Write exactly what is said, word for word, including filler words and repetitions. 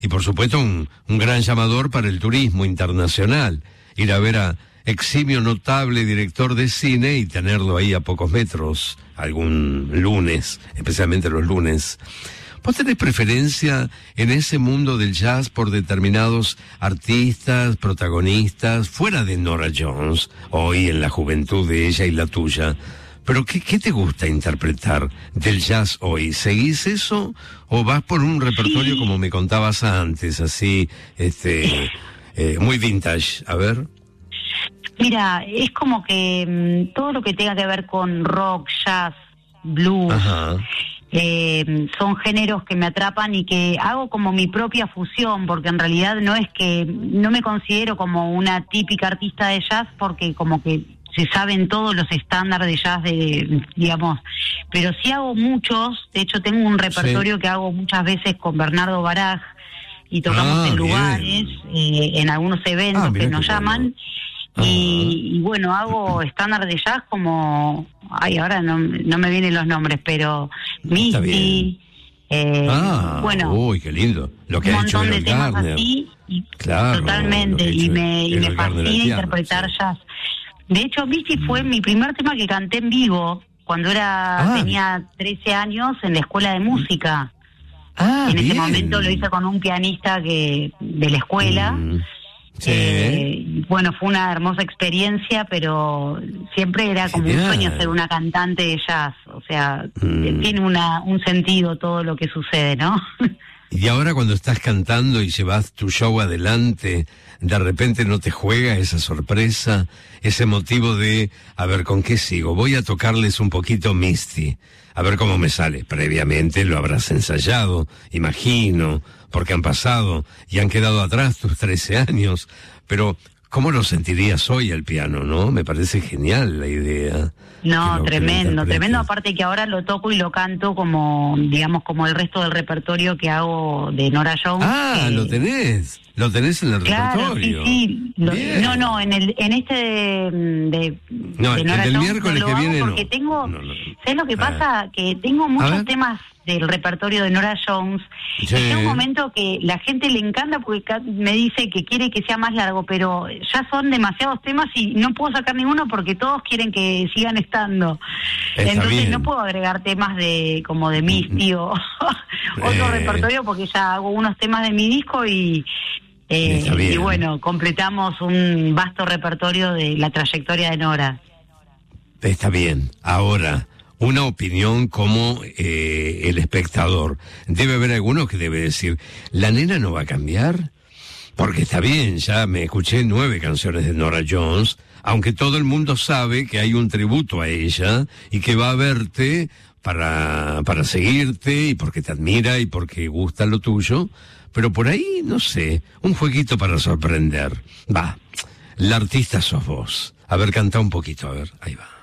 Y por supuesto un, un gran llamador para el turismo internacional. Ir a ver a eximio notable director de cine y tenerlo ahí a pocos metros algún lunes, especialmente los lunes. ¿Vos tenés preferencia en ese mundo del jazz por determinados artistas, protagonistas, fuera de Norah Jones, hoy en la juventud de ella y la tuya? Pero ¿qué, qué te gusta interpretar del jazz hoy? ¿Seguís eso o vas por un repertorio, sí, como me contabas antes, así, este, eh, muy vintage? A ver. Mira, es como que mmm, todo lo que tenga que ver con rock, jazz, blues, ajá, eh, son géneros que me atrapan y que hago como mi propia fusión, porque en realidad no es que, no me considero como una típica artista de jazz, porque como que se saben todos los estándares de jazz, de, digamos, pero sí hago muchos. De hecho tengo un repertorio, sí, que hago muchas veces con Bernardo Baraj y tocamos ah, en lugares, eh, en algunos eventos ah, que nos llaman. Bueno. Y, y bueno, hago estándar de jazz como, ay, ahora no, no me vienen los nombres, pero Misty, eh, ah, bueno, uy, qué lindo, lo que un ha hecho montón de Errol temas Garner. así, y claro, totalmente, y me, y me fascina interpretar, sí, jazz. De hecho, Misty mm. fue mi primer tema que canté en vivo cuando era, ah, tenía trece años en la escuela de música. Ah, en bien. ese momento lo hice con un pianista que de la escuela. Mm. Sí. Eh, bueno, fue una hermosa experiencia, pero siempre era como Genial. un sueño ser una cantante de jazz. O sea, mm. tiene una un sentido todo lo que sucede, ¿no? Y ahora cuando estás cantando y llevas tu show adelante, de repente no te juega esa sorpresa, ese motivo de, a ver, ¿con qué sigo? Voy a tocarles un poquito Misty, a ver cómo me sale. Previamente lo habrás ensayado, imagino, porque han pasado y han quedado atrás tus trece años, pero ¿cómo lo sentirías hoy al piano, no? Me parece genial la idea. No, lo, tremendo, tremendo, aparte que ahora lo toco y lo canto como, digamos, como el resto del repertorio que hago de Norah Jones. Ah, que... lo tenés, lo tenés en el claro, repertorio. Sí, sí, lo, no, no, en el, en este de, de, no, de Norah el del Jones miércoles no que lo viene hago porque no. tengo, no, no. ¿sabes lo que ah. pasa? Que tengo muchos temas del repertorio de Norah Jones. Sí. Llega un momento que la gente le encanta porque me dice que quiere que sea más largo, pero ya son demasiados temas y no puedo sacar ninguno porque todos quieren que sigan estando. Está Entonces bien. no puedo agregar temas de como de Misty o otro eh. repertorio porque ya hago unos temas de mi disco y eh, y bueno, completamos un vasto repertorio de la trayectoria de Norah. Está bien. Ahora, una opinión como eh, el espectador. Debe haber alguno que debe decir, ¿la nena no va a cambiar? Porque está bien, ya me escuché nueve canciones de Norah Jones, aunque todo el mundo sabe que hay un tributo a ella y que va a verte para, para seguirte y porque te admira y porque gusta lo tuyo, pero por ahí, no sé, un jueguito para sorprender. Va, la artista sos vos. A ver, canta un poquito, a ver, ahí va.